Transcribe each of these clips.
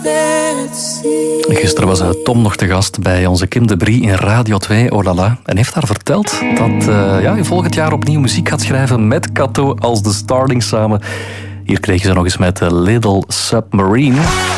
Gisteren was Tom nog te gast bij onze Kim de Brie in Radio 2, oh la la. En heeft haar verteld dat hij volgend jaar opnieuw muziek gaat schrijven met Kato als de starting samen. Hier kregen ze nog eens met Little Submarine.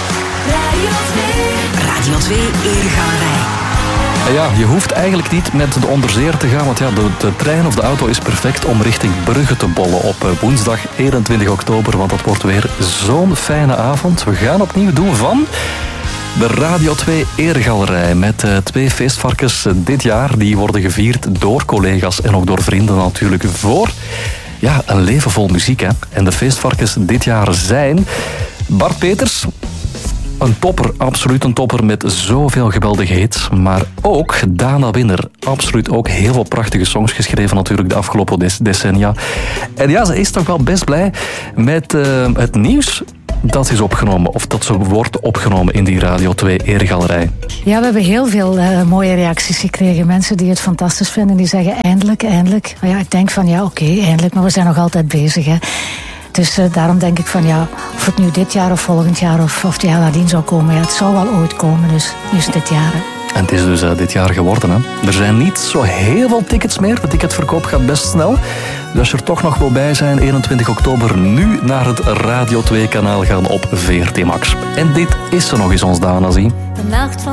Radio 2 Eregalerij. Ja, je hoeft eigenlijk niet met de onderzeer te gaan, want ja, de trein of de auto is perfect om richting Brugge te bollen op woensdag 21 oktober, want dat wordt weer zo'n fijne avond. We gaan opnieuw doen van de Radio 2 Eregalerij met 2 feestvarkens dit jaar. Die worden gevierd door collega's en ook door vrienden natuurlijk voor een leven vol muziek. Hè. En de feestvarkens dit jaar zijn Bart Peters. Een topper, absoluut een topper met zoveel geweldige hits. Maar ook Dana Winner. Absoluut ook heel veel prachtige songs geschreven natuurlijk de afgelopen decennia. En ja, ze is toch wel best blij met het nieuws dat is opgenomen. Of dat ze wordt opgenomen in die Radio 2 Eregalerij. Ja, we hebben heel veel mooie reacties gekregen. Mensen die het fantastisch vinden, die zeggen eindelijk. Maar ja, ik denk van oké, eindelijk. Maar we zijn nog altijd bezig, hè. Dus daarom denk ik van of het nu dit jaar of volgend jaar of het jaar nadien zou komen. Ja, het zou wel ooit komen, dus nu is het dit jaar. Hè. En het is dus dit jaar geworden. Hè. Er zijn niet zo heel veel tickets meer. De ticketverkoop gaat best snel. Dus als je er toch nog wil bij zijn, 21 oktober, nu naar het Radio 2 kanaal gaan op VRT Max. En dit is ze nog eens, ons Dana, zie. De nacht van